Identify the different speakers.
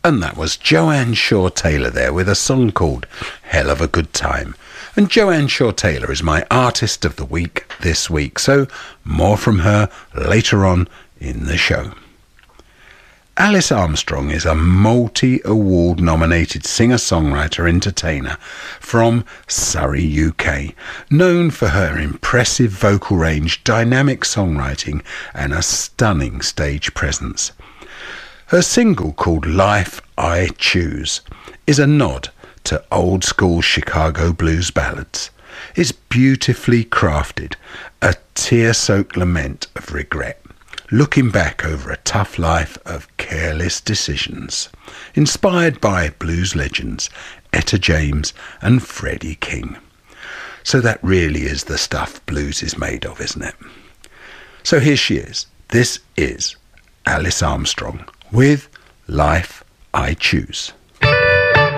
Speaker 1: And that was Joanne Shaw Taylor there with a song called Hell of a Good Time. And Joanne Shaw Taylor is my artist of the week this week, so more from her later on in the show. Alice Armstrong is a multi-award nominated singer-songwriter entertainer from Surrey, UK, known for her impressive vocal range, dynamic songwriting and a stunning stage presence. Her single called Life I Choose is a nod to old-school Chicago blues ballads. It's beautifully crafted, a tear-soaked lament of regret, looking back over a tough life of careless decisions, inspired by blues legends Etta James and Freddie King. So that really is the stuff blues is made of, isn't it? So here she is. This is Alice Armstrong with Life I Choose.